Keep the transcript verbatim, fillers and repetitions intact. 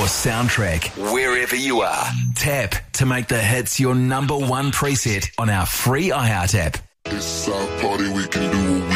soundtrack wherever you are. Tap to make the hits your number one preset on our free iHeart app. It's our party, we can do what we